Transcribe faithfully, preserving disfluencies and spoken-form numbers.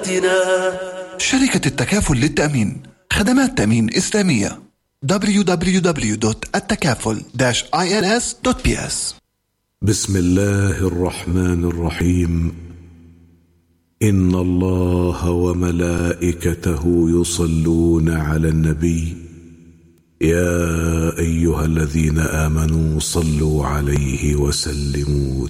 شركة التكافل للتأمين، خدمات تأمين إسلامية. دبليو دبليو دبليو دوت التكافل داش آي إل إس دوت بي إس. بسم الله الرحمن الرحيم. إن الله وملائكته يصلون على النبي يا أيها الذين آمنوا صلوا عليه وسلموا